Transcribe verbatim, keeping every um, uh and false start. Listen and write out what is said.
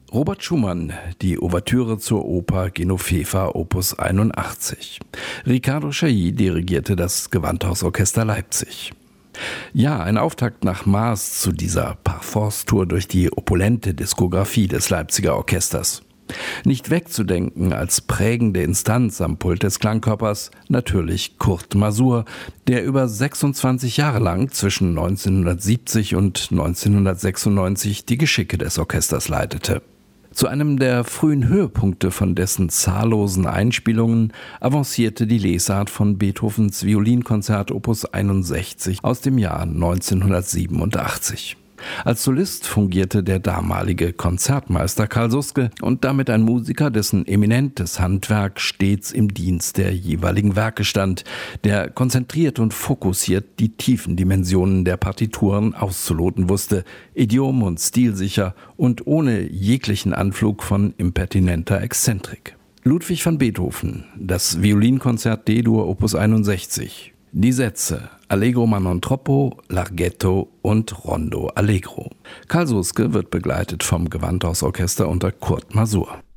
Robert Schumann, die Ouvertüre zur Oper Genoveva Opus einundachtzig. Riccardo Chailly dirigierte das Gewandhausorchester Leipzig. Ja, ein Auftakt nach Maß zu dieser Parforce-Tour durch die opulente Diskografie des Leipziger Orchesters. Nicht wegzudenken als prägende Instanz am Pult des Klangkörpers natürlich Kurt Masur, der über sechsundzwanzig Jahre lang zwischen neunzehnhundertsiebzig und neunzehnhundertsechsundneunzig die Geschicke des Orchesters leitete. Zu einem der frühen Höhepunkte von dessen zahllosen Einspielungen avancierte die Lesart von Beethovens Violinkonzert Opus einundsechzig aus dem Jahr neunzehnhundertsiebenundachtzig. Als Solist fungierte der damalige Konzertmeister Karl Suske und damit ein Musiker, dessen eminentes Handwerk stets im Dienst der jeweiligen Werke stand, der konzentriert und fokussiert die tiefen Dimensionen der Partituren auszuloten wusste, idiom- und stilsicher und ohne jeglichen Anflug von impertinenter Exzentrik. Ludwig van Beethoven, das Violinkonzert D-Dur Opus einundsechzig. Die Sätze Allegro ma non troppo, Larghetto und Rondo Allegro. Karl Suske wird begleitet vom Gewandhausorchester unter Kurt Masur.